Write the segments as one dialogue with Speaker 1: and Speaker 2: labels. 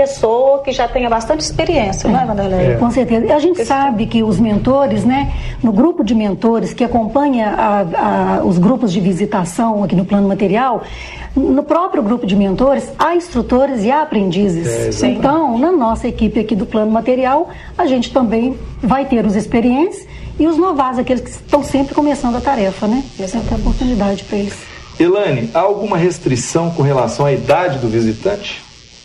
Speaker 1: pessoa que já tenha bastante experiência, não é, Vanderlei?
Speaker 2: Com certeza. E a gente sabe que os mentores, né, no grupo de mentores que acompanha os grupos de visitação aqui no plano material, no próprio grupo de mentores, há instrutores e há aprendizes. Então, na nossa equipe aqui do plano material, a gente também vai ter os experientes e os novatos, aqueles que estão sempre começando a tarefa, né? Essa é a oportunidade para eles.
Speaker 3: Elaine, há alguma restrição com relação à idade do visitante?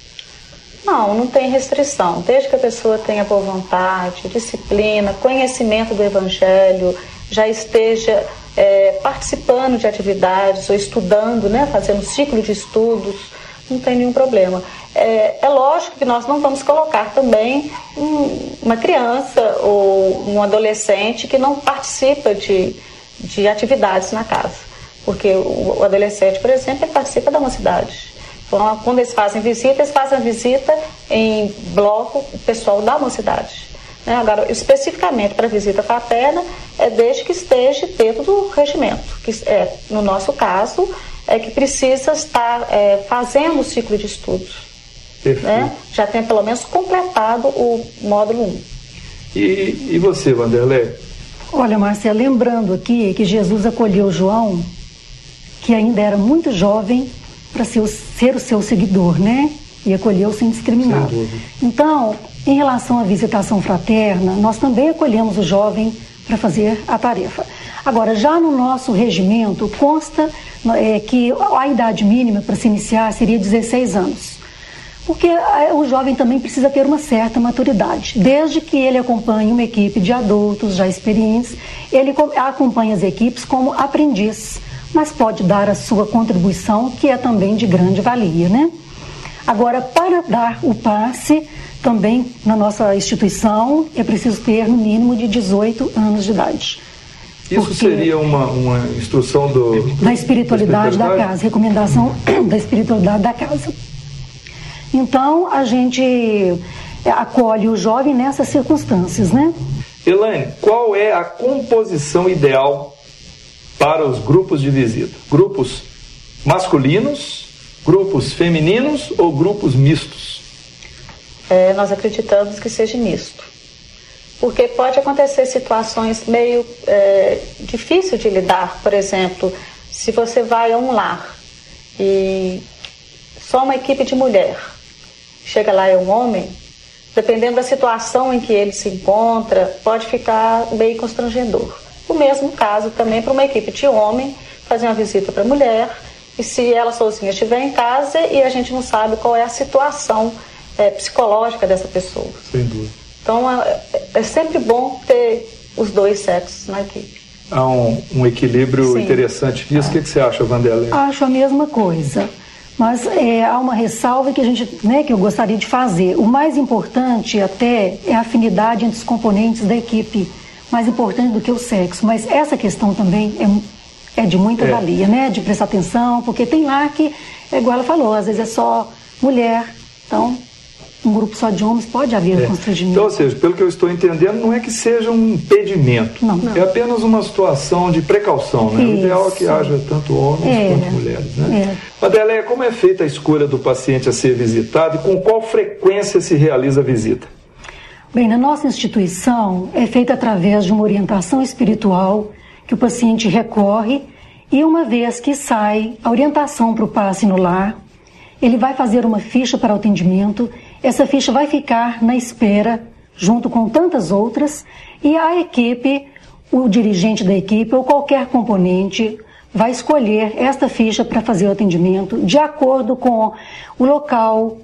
Speaker 1: Não, não tem restrição. Desde que a pessoa tenha boa vontade, disciplina, conhecimento do Evangelho, já esteja participando de atividades ou estudando, né, fazendo ciclo de estudos, não tem nenhum problema. É lógico que nós não vamos colocar também uma criança ou um adolescente que não participa de atividades na casa. Porque o adolescente, por exemplo, ele participa da mocidade. Então, quando eles fazem a visita em bloco pessoal da mocidade. Agora, especificamente para a visita fraterna, desde que esteja dentro do regimento, que no nosso caso, que precisa estar fazendo o ciclo de estudos. Né? Já tem pelo menos completado o módulo 1.
Speaker 3: E você, Vanderlei?
Speaker 2: Olha, Márcia, lembrando aqui que Jesus acolheu João, que ainda era muito jovem, para ser o seu seguidor, né? E acolheu sem discriminar. Então, em relação à visitação fraterna, nós também acolhemos o jovem para fazer a tarefa. Agora, já no nosso regimento, consta que a idade mínima para se iniciar seria 16 anos. Porque o jovem também precisa ter uma certa maturidade. Desde que ele acompanhe uma equipe de adultos já experientes, ele acompanha as equipes como aprendiz, mas pode dar a sua contribuição, que é também de grande valia, né? Agora, para dar o passe, também na nossa instituição, é preciso ter no mínimo de 18 anos de idade.
Speaker 3: Isso seria uma instrução
Speaker 2: da espiritualidade da casa, recomendação da espiritualidade da casa. Então, a gente acolhe o jovem nessas circunstâncias, né?
Speaker 3: Elaine, qual é a composição ideal para os grupos de visita? Grupos masculinos, grupos femininos ou grupos mistos?
Speaker 1: Nós acreditamos que seja misto. Porque pode acontecer situações meio difíceis de lidar. Por exemplo, se você vai a um lar e só uma equipe de mulher, chega lá é um homem, dependendo da situação em que ele se encontra, pode ficar meio constrangedor. O mesmo caso também para uma equipe de homem fazer uma visita para a mulher, e se ela sozinha estiver em casa e a gente não sabe qual é a situação psicológica dessa pessoa.
Speaker 3: Sem dúvida.
Speaker 1: Então é sempre bom ter os dois sexos na equipe.
Speaker 3: Há um equilíbrio interessante nisso. O que você acha, Vanderlei?
Speaker 2: Acho a mesma coisa. Mas há uma ressalva que que eu gostaria de fazer. O mais importante até é a afinidade entre os componentes da equipe, mais importante do que o sexo. Mas essa questão também é de muita valia, né? De prestar atenção, porque tem lá que, igual ela falou, às vezes é só mulher, então um grupo só de homens pode haver constrangimento.
Speaker 3: Então, ou seja, pelo que eu estou entendendo, não é que seja um impedimento.
Speaker 2: Não.
Speaker 3: É apenas uma situação de precaução, né? O ideal é que haja tanto homens quanto mulheres, né? Vanderlei, como é feita a escolha do paciente a ser visitado e com qual frequência se realiza a visita?
Speaker 2: Bem, na nossa instituição é feita através de uma orientação espiritual que o paciente recorre e uma vez que sai a orientação para o passe no lar, ele vai fazer uma ficha para o atendimento. Essa ficha vai ficar na espera, junto com tantas outras, e a equipe, o dirigente da equipe ou qualquer componente vai escolher esta ficha para fazer o atendimento de acordo com o local,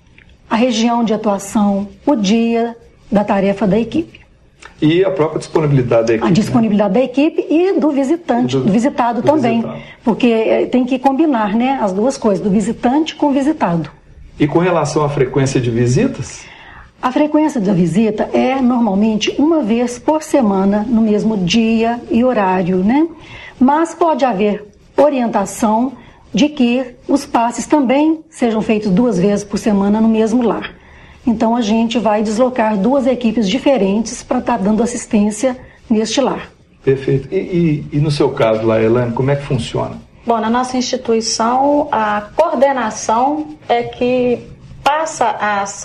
Speaker 2: a região de atuação, o dia da tarefa da equipe.
Speaker 3: E a própria disponibilidade da equipe.
Speaker 2: A disponibilidade da equipe e do visitante, do visitado também. Porque tem que combinar, né, as duas coisas, do visitante com o visitado.
Speaker 3: E com relação à frequência de visitas?
Speaker 2: A frequência da visita é normalmente uma vez por semana, no mesmo dia e horário, né? Mas pode haver orientação de que os passes também sejam feitos 2 vezes por semana no mesmo lar. Então a gente vai deslocar 2 equipes diferentes para estar dando assistência neste lar.
Speaker 3: Perfeito. E no seu caso lá, Elaine, como é que funciona?
Speaker 1: Bom, na nossa instituição, a coordenação é que passa as